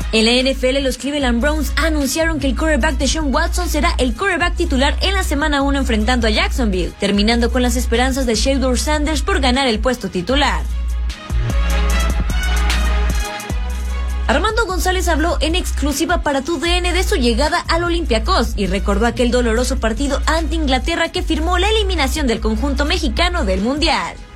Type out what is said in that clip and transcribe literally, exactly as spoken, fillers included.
En la N F L, los Cleveland Browns anunciaron que el quarterback de Deshaun Watson será el quarterback titular en la semana uno enfrentando a Jacksonville, terminando con las esperanzas de Shedeur Sanders por ganar el puesto titular. Armando González habló en exclusiva para T U D N de su llegada al Olympiacos y recordó aquel doloroso partido ante Inglaterra que firmó la eliminación del conjunto mexicano del Mundial.